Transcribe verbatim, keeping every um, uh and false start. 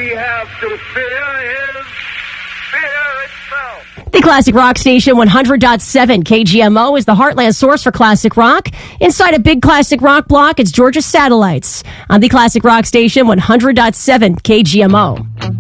have to fear is fear itself. The Classic Rock Station one hundred point seven K G M O is the Heartland source for classic rock. Inside a big classic rock block, it's Georgia Satellites on the Classic Rock Station one hundred point seven K G M O.